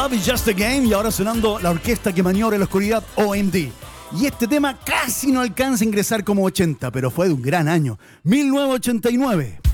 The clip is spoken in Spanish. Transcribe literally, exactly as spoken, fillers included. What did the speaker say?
Love is Just a Game, y ahora sonando la orquesta que maniobra en la oscuridad, O M D. Y este tema casi no alcanza a ingresar como ochenta, pero fue de un gran año, mil novecientos ochenta y nueve.